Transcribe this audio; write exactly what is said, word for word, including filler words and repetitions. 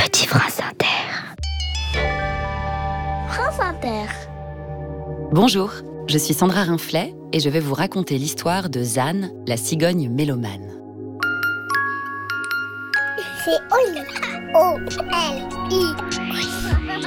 Petit France Inter. France Inter. Bonjour, je suis Sandra Rinflet et je vais vous raconter l'histoire de Zan, la cigogne mélomane. C'est Oli. O L I.